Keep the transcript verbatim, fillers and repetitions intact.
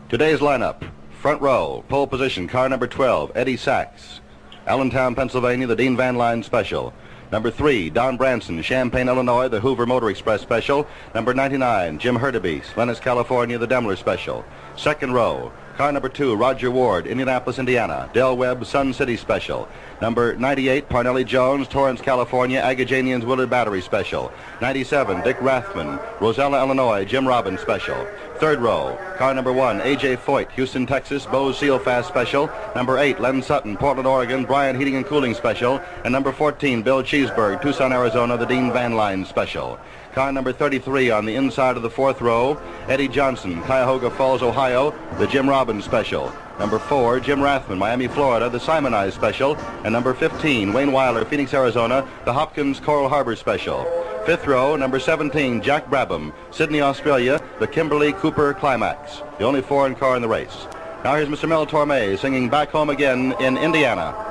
Today's lineup: front row, pole position, car number twelve, Eddie Sachs, Allentown, Pennsylvania, the Dean Van Line Special. Number three, Don Branson, Champaign, Illinois, the Hoover Motor Express Special. Number ninety-nine, Jim Hurtubise, Lennox, California, the Demler Special. Second row, car number two, Roger Ward, Indianapolis, Indiana, Del Webb, Sun City Special. Number ninety-eight, Parnelli Jones, Torrance, California, Agajanians, Willard Battery Special. ninety-seven, Dick Rathman, Rosella, Illinois, Jim Robbins Special. Third row, car number one, A J Foyt, Houston, Texas, Bose Seal Fast Special. Number eight, Len Sutton, Portland, Oregon, Bryant Heating and Cooling Special. And number fourteen, Bill Cheeseburg, Tucson, Arizona, the Dean Van Line Special. Car number thirty-three on the inside of the fourth row, Eddie Johnson, Cuyahoga Falls, Ohio, the Jim Robbins Special. Number four, Jim Rathman, Miami, Florida, the Simonized Special. And number fifteen, Wayne Weiler, Phoenix, Arizona, the Hopkins Coral Harbor Special. Fifth row, number seventeen, Jack Brabham, Sydney, Australia, the Kimberly Cooper Climax, the only foreign car in the race. Now here's Mister Mel Torme singing Back Home Again in Indiana.